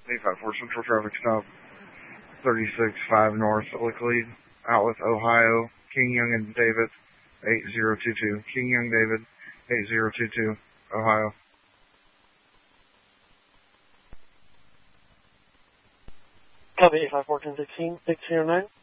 854 Central Traffic Stop, 36-5 North Licklead, out with Ohio, King Young and David, 8022. King Young David, 8022, Ohio. Copy 854 1016, 609.